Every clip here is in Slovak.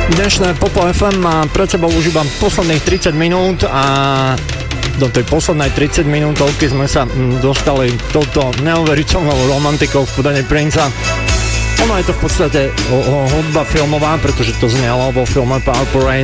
Dnešné Popo FM má pred sebou už iba posledných 30 minút a do tej poslednej 30 minútovky sme sa dostali touto neuveriteľnou romantikou v podaní Princa. Ono je to v podstate hudba filmová, pretože to znelo vo filme Purple Rain,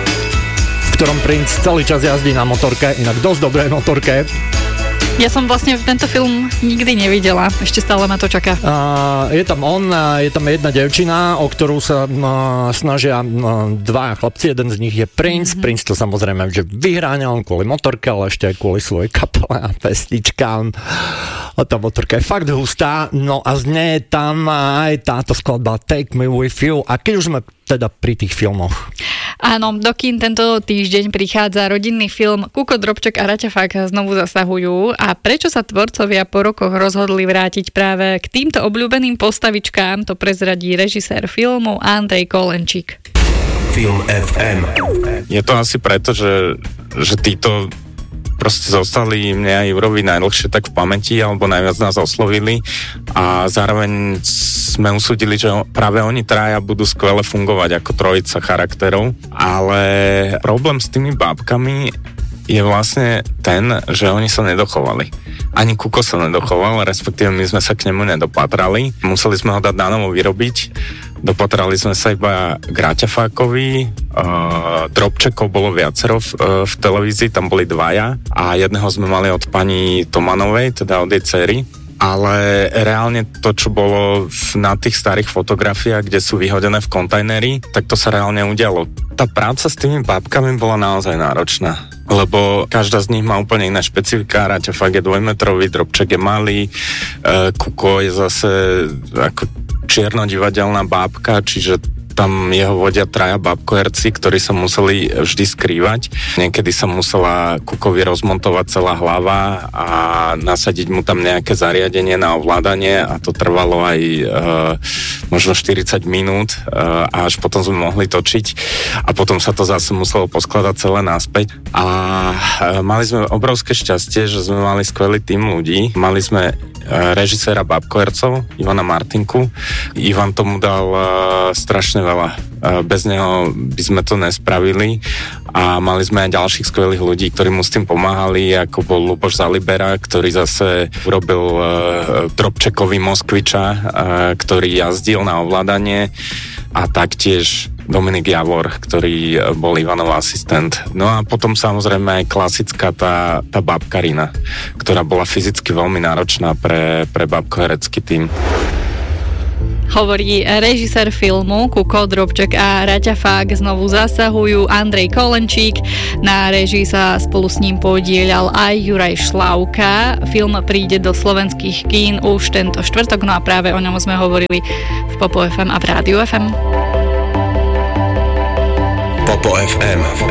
v ktorom Prince celý čas jazdí na motorke, inak dosť dobrej motorke. Ja som vlastne tento film nikdy nevidela, ešte stále ma to čaká. Je tam je tam jedna devčina, o ktorú sa snažia dva chlapci, jeden z nich je Prince. Prince to samozrejme že vyhráňal kvôli motorke, ale ešte aj kvôli svojej kapele a pesničkám. A tá motorka je fakt hustá, no a znie tam aj táto skladba Take Me With You. A keď už sme teda pri tých filmoch. Áno, do kín tento týždeň prichádza rodinný film Kuko, Drobček a Raťa Fák znovu zasahujú. A prečo sa tvorcovia po rokoch rozhodli vrátiť práve k týmto obľúbeným postavičkám, to prezradí režisér filmu Andrej Kolenčík. Film FM. Je to asi preto, že títo proste zostali mne aj Jurovi najdlhšie tak v pamäti, alebo najviac nás oslovili a zároveň sme usúdili, že práve oni traja budú skvele fungovať ako trojica charakterov, ale problém s tými bábkami je vlastne ten, že oni sa nedochovali. Ani Kuko sa nedochoval, respektíve my sme sa k nemu nedopatrali. Museli sme ho dať na novo vyrobiť. Dopatrali sme sa iba k Raťafákovi, Drobčekov bolo viacero v televízii, tam boli dvaja a jedného sme mali od pani Tomanovej, teda od jej dcery. Ale reálne to, čo bolo na tých starých fotografiách, kde sú vyhodené v kontajneri, tak to sa reálne udialo. Tá práca s tými bábkami bola naozaj náročná, lebo každá z nich má úplne iné špecifika. Raťafák je 2-metrový, Drobček je malý, Kuko je zase ako čiernodivadelná bábka, čiže tam jeho vodia traja bábkoherci, ktorí sa museli vždy skrývať. Niekedy sa musela Kukovi rozmontovať celá hlava a nasadiť mu tam nejaké zariadenie na ovládanie a to trvalo aj možno 40 minút a až potom sme mohli točiť a potom sa to zase muselo poskladať celé naspäť a mali sme obrovské šťastie, že sme mali skvelý tím ľudí. Mali sme režiséra bábkohercov Ivana Martinku. Ivan tomu dal strašne veľa. Bez neho by sme to nespravili a mali sme aj ďalších skvelých ľudí, ktorí mu s tým pomáhali, ako bol Luboš Zalibera, ktorý zase urobil Drobčekovi Moskviča, ktorý jazdil na ovládanie a taktiež Dominik Javor, ktorý bol Ivanov asistent. No a potom samozrejme aj klasická tá bábkarina, ktorá bola fyzicky veľmi náročná pre bábkoherecký tím. Hovorí režisér filmu Kuko, Drobček a Raťa Fák znovu zasahujú Andrej Kolenčík. Na režii sa spolu s ním podieľal aj Juraj Šlavka. Film príde do slovenských kín už tento štvrtok, no a práve o ňom sme hovorili v Popo FM a v Rádiu FM. Popo FM.